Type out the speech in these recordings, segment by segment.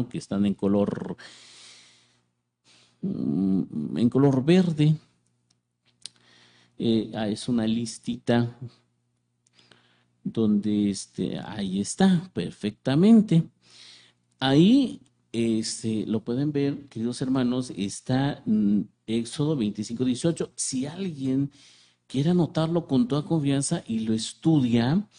hermano, que están en color verde. Es una listita donde ahí está, perfectamente. Ahí lo pueden ver, queridos hermanos, está Éxodo 25:18. Si alguien quiere anotarlo con toda confianza y lo estudia,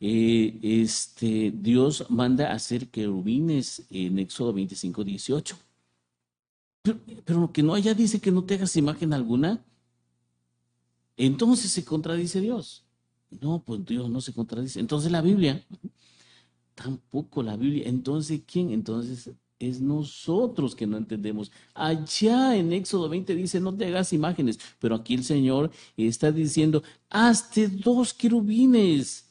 Dios manda a hacer querubines en Éxodo 25:18. Pero lo que no haya dice que no te hagas imagen alguna, entonces se contradice Dios. No, pues Dios no se contradice. Entonces la Biblia, tampoco la Biblia. Entonces, ¿quién? Entonces es nosotros que no entendemos. Allá en Éxodo 20 dice, no te hagas imágenes, pero aquí el Señor está diciendo, hazte dos querubines.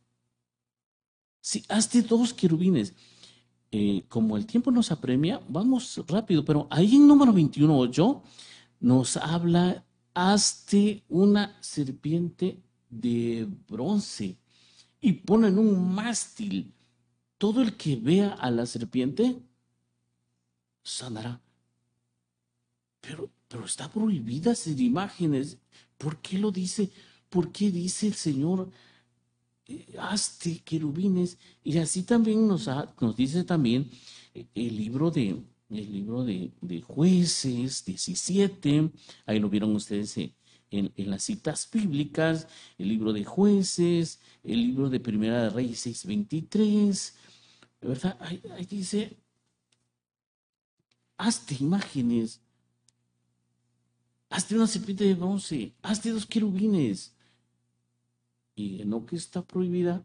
Sí, hazte dos querubines. Como el tiempo nos apremia, vamos rápido, pero ahí en número 21:8 nos habla, hazte una serpiente de bronce y ponen un mástil. Todo el que vea a la serpiente sanará. Pero está prohibida hacer imágenes. ¿Por qué lo dice? ¿Por qué dice el Señor, hazte querubines? Y así también nos dice también el libro de Jueces 17. Ahí lo vieron ustedes en las citas bíblicas. El libro de Jueces, el libro de Primera de Reyes 6:23. ¿Verdad? Ahí dice, hazte imágenes, hazte una serpiente de bronce, hazte dos querubines. Y no que está prohibida.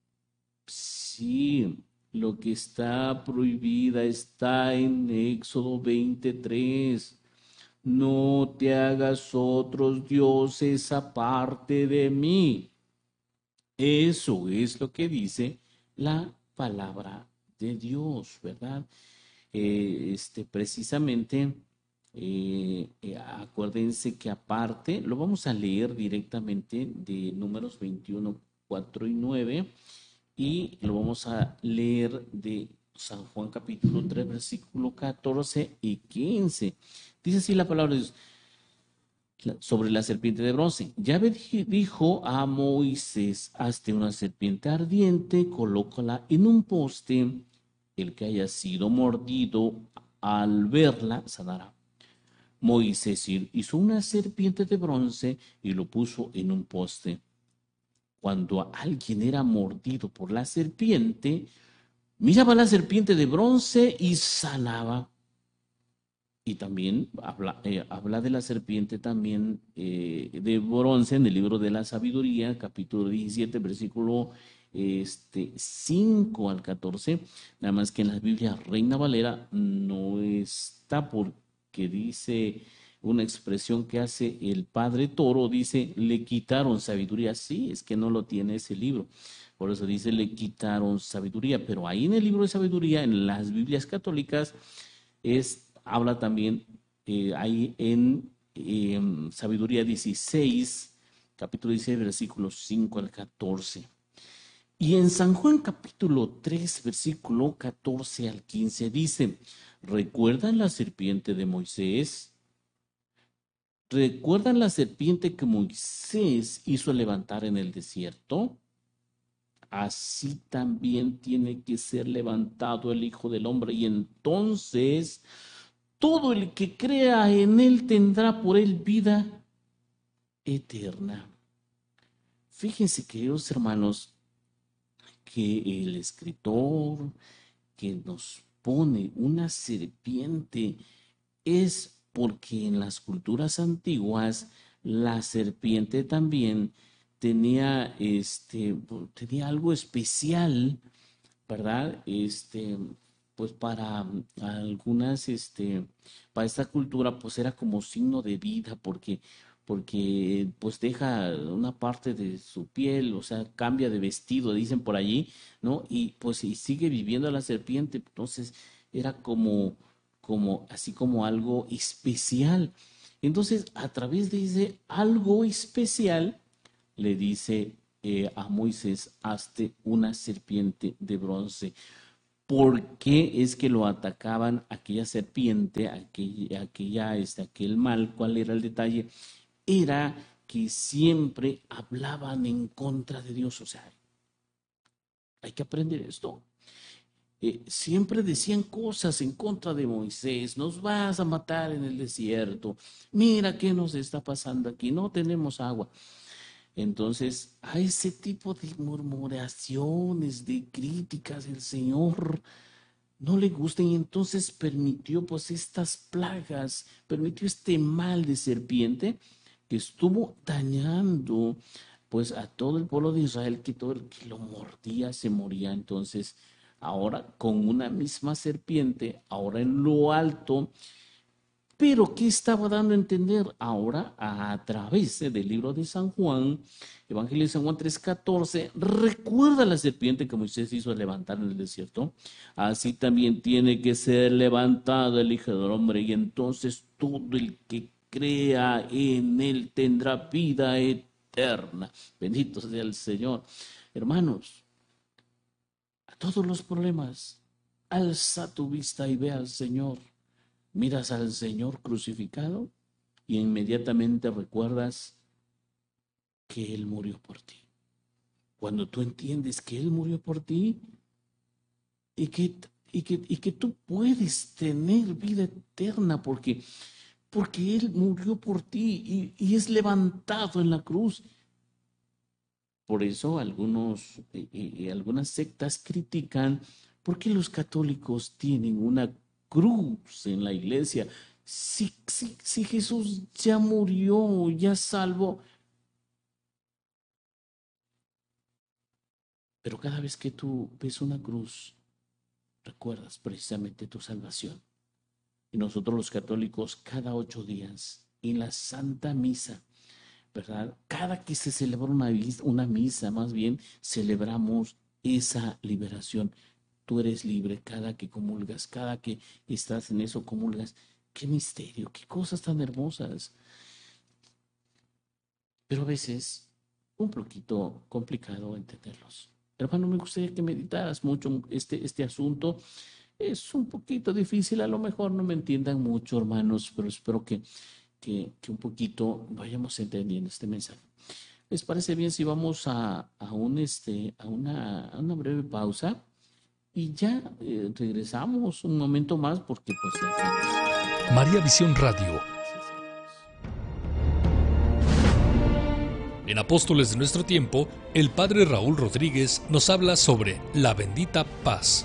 Sí, lo que está prohibida está en Éxodo 23. No te hagas otros dioses aparte de mí. Eso es lo que dice la palabra de Dios, ¿verdad? Precisamente, acuérdense que aparte, lo vamos a leer directamente de Números 21, 4 y 9, y lo vamos a leer de San Juan capítulo 3, versículo 14 y 15. Dice así la palabra de Dios sobre la serpiente de bronce. Yahvé dijo a Moisés, hazte una serpiente ardiente, colócala en un poste, el que haya sido mordido al verla sanará. Moisés hizo una serpiente de bronce y lo puso en un poste. Cuando alguien era mordido por la serpiente, miraba la serpiente de bronce y sanaba. Y también habla de la serpiente también de bronce en el libro de la sabiduría, capítulo 17, versículo 5 al 14. Nada más que en la Biblia Reina Valera no está, porque dice una expresión que hace el padre Toro, dice, le quitaron sabiduría. Sí, es que no lo tiene ese libro. Por eso dice, le quitaron sabiduría. Pero ahí en el libro de sabiduría, en las Biblias católicas, habla también ahí en Sabiduría 16, capítulo 16, versículos 5 al 14. Y en San Juan capítulo 3, versículo 14 al 15 dice, ¿recuerdan la serpiente de Moisés? ¿Recuerdan la serpiente que Moisés hizo levantar en el desierto? Así también tiene que ser levantado el Hijo del Hombre, y entonces todo el que crea en él tendrá por él vida eterna. Fíjense, queridos hermanos, que el escritor que nos pone una serpiente es porque en las culturas antiguas la serpiente también tenía algo especial, ¿verdad? Pues para algunas, para esta cultura, pues era como signo de vida, porque pues deja una parte de su piel, o sea, cambia de vestido, dicen por allí, ¿no? Y pues y sigue viviendo la serpiente, entonces era así como algo especial. Entonces, a través de ese algo especial, le dice a Moisés, hazte una serpiente de bronce. por qué es que lo atacaban aquella serpiente, aquel mal. ¿Cuál era el detalle? Era que siempre hablaban en contra de Dios. O sea, hay que aprender esto. Siempre decían cosas en contra de Moisés: nos vas a matar en el desierto, mira qué nos está pasando aquí, no tenemos agua. Entonces, a ese tipo de murmuraciones, de críticas, el Señor no le gusta, y entonces permitió pues estas plagas, permitió este mal de serpiente que estuvo dañando pues a todo el pueblo de Israel, que todo el que lo mordía se moría. Entonces, ahora con una misma serpiente, ahora en lo alto. Pero ¿qué estaba dando a entender ahora a través del libro de San Juan, Evangelio de San Juan 3:14? Recuerda la serpiente que Moisés hizo levantar en el desierto. Así también tiene que ser levantado el Hijo del Hombre, y entonces todo el que crea en él tendrá vida eterna. Bendito sea el Señor. Hermanos, a todos los problemas, alza tu vista y ve al Señor. Miras al Señor crucificado y inmediatamente recuerdas que Él murió por ti. Cuando tú entiendes que Él murió por ti y que tú puedes tener vida eterna porque Él murió por ti y es levantado en la cruz. Por eso algunas sectas critican por qué los católicos tienen una cruz en la iglesia. Si Jesús ya murió, ya salvó. Pero cada vez que tú ves una cruz, recuerdas precisamente tu salvación. Y nosotros los católicos, cada 8 días, en la Santa Misa, ¿verdad? Cada que se celebra una misa, más bien, celebramos esa liberación. Tú eres libre cada que comulgas, cada que estás en eso comulgas. ¡Qué misterio! ¡Qué cosas tan hermosas! Pero a veces un poquito complicado entenderlos. Hermano, me gustaría que meditaras mucho este asunto. Es un poquito difícil, a lo mejor no me entiendan mucho, hermanos, pero espero que un poquito vayamos entendiendo este mensaje. ¿Les parece bien si vamos a una breve pausa? Y ya regresamos un momento más porque pues ya estamos. María Visión Radio. En Apóstoles de Nuestro Tiempo, el Padre Raúl Rodríguez nos habla sobre la bendita paz.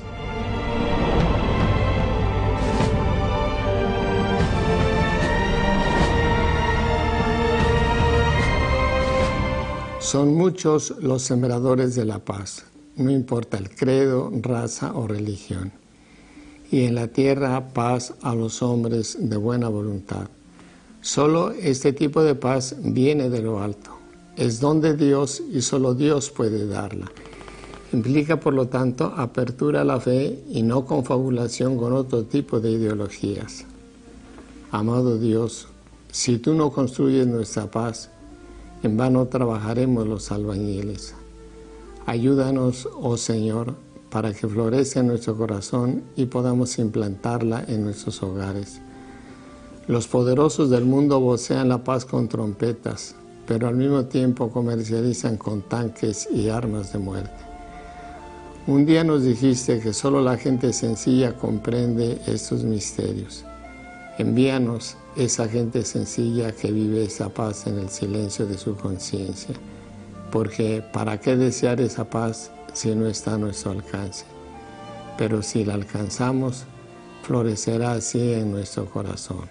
Son muchos los sembradores de la paz, no importa el credo, raza o religión. Y en la tierra paz a los hombres de buena voluntad. Solo este tipo de paz viene de lo alto. Es don de Dios y solo Dios puede darla. Implica, por lo tanto, apertura a la fe y no confabulación con otro tipo de ideologías. Amado Dios, si tú no construyes nuestra paz, en vano trabajaremos los albañiles. Ayúdanos, oh Señor, para que florezca en nuestro corazón y podamos implantarla en nuestros hogares. Los poderosos del mundo vocean la paz con trompetas, pero al mismo tiempo comercializan con tanques y armas de muerte. Un día nos dijiste que solo la gente sencilla comprende estos misterios. Envíanos esa gente sencilla que vive esa paz en el silencio de su conciencia, porque ¿para qué desear esa paz si no está a nuestro alcance? Pero si la alcanzamos, florecerá así en nuestro corazón.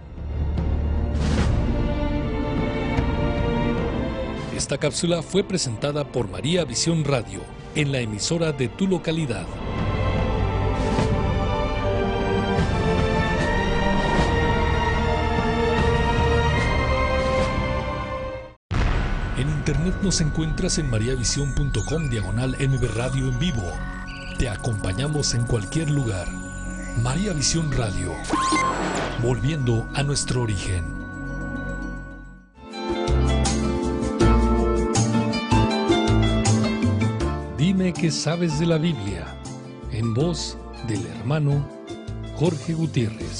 Esta cápsula fue presentada por María Visión Radio en la emisora de tu localidad. En internet nos encuentras en mariavision.com/MB Radio en vivo. Te acompañamos en cualquier lugar. María Visión Radio, volviendo a nuestro origen. Dime qué sabes de la Biblia. en voz del hermano Jorge Gutiérrez.